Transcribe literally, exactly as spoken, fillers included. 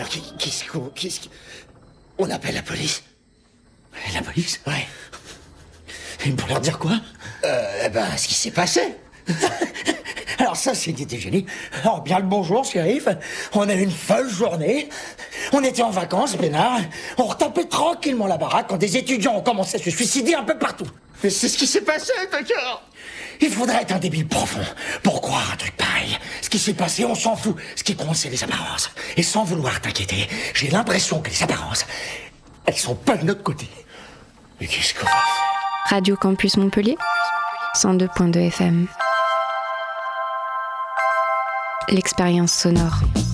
Qu'est-ce qu'on... Qu'est-ce qu'on... On appelle la police. La police ? Ouais. Et pour leur dire quoi ? Euh, eh ben, ce qui s'est passé. Alors ça, c'est une idée génie. Alors bien le bonjour, shérif. On a eu une folle journée. On était en vacances, peinard. On retapait tranquillement la baraque quand des étudiants ont commencé à se suicider un peu partout. Mais c'est ce qui s'est passé, d'accord. Il faudrait être un débile profond pour croire un truc pareil. Ce qui s'est passé, on s'en fout. Ce qui compte, c'est les apparences. Et sans vouloir t'inquiéter, j'ai l'impression que les apparences, elles sont pas de notre côté. Mais qu'est-ce qu'on va faire ? Radio Campus Montpellier, cent deux point deux F M. L'expérience sonore.